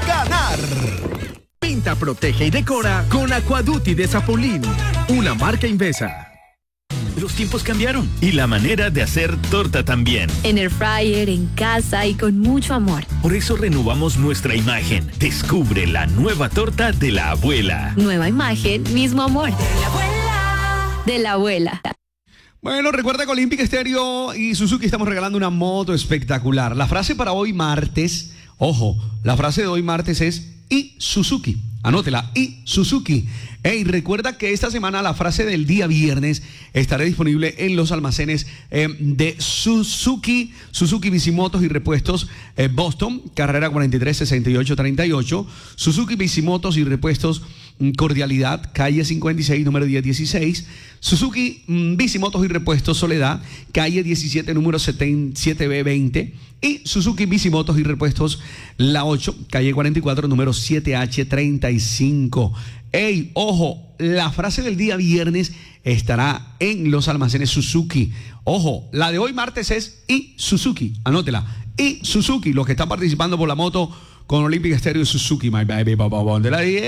ganar. Pinta, protege y decora con Aquaduty de Zapolín, una marca Invesa. Los tiempos cambiaron y la manera de hacer torta también. En air fryer, en casa y con mucho amor. Por eso renovamos nuestra imagen. Descubre la nueva torta de la abuela. Nueva imagen, mismo amor. De la abuela. De la abuela. Bueno, recuerda que Olympic Stereo y Suzuki estamos regalando una moto espectacular. La frase para hoy martes, ojo, la frase de hoy martes es y Suzuki. Anótela, y Suzuki. Hey, recuerda que esta semana la frase del día viernes estará disponible en los almacenes de Suzuki, Suzuki Bicimotos y Repuestos Boston, carrera 436838, Suzuki Bicimotos y Repuestos Cordialidad, calle 56, número 1016, Suzuki Bicimotos y Repuestos Soledad, calle 17, número 7B20, y Suzuki Bicimotos y Repuestos La 8, calle 44, número 7H35. Ey, ojo, la frase del día viernes estará en los almacenes Suzuki. Ojo, la de hoy martes es y Suzuki, anótela, y Suzuki, los que están participando por la moto con Olympic Stereo y Suzuki, my baby, de la 10.